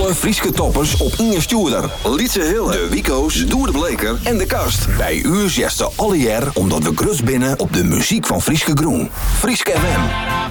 Alle Frieske toppers op Inge Stuurder, Lietse Hille, de Wico's, Doer de Bleker en de Kast. Bij u zesten alle jaar omdat we grus binnen op de muziek van Frieske Groen. Frieske FM.